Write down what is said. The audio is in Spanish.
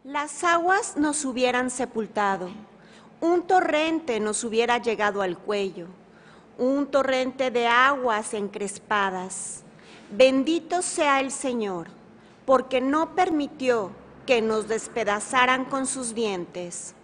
Las aguas nos hubieran sepultado, un torrente nos hubiera llegado al cuello, un torrente de aguas encrespadas. Bendito sea el Señor, porque no permitió que nos despedazaran con sus dientes.